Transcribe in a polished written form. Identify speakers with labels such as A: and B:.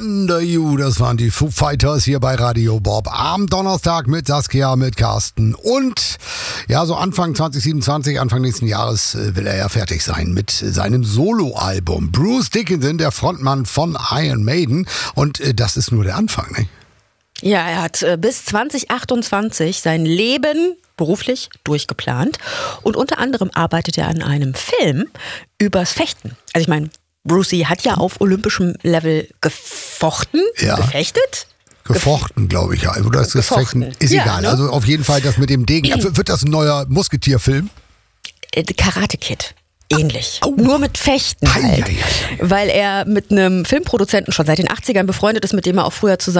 A: Under You, das waren die Foo Fighters hier bei Radio Bob. Am Donnerstag mit Saskia, mit Carsten. Und ja, so Anfang 2027, Anfang nächsten Jahres will er ja fertig sein mit seinem Soloalbum. Bruce Dickinson, der Frontmann von Iron Maiden. Und das ist nur der Anfang, ne?
B: Ja, er hat bis 2028 sein Leben beruflich durchgeplant. Und unter anderem arbeitet er an einem Film übers Fechten. Also ich meine, Brucey hat ja auf olympischem Level gefechten.
A: Gefochten, glaube ich, ja. Oder ist das Fechten? Ist ja, egal. Ne? Also auf jeden Fall das mit dem Degen. Wird das ein neuer Musketierfilm?
B: Karate Kid. Ähnlich. Oh. Nur mit Fechten halt. Weil er mit einem Filmproduzenten schon seit den 80ern befreundet ist, mit dem er auch früher zusammen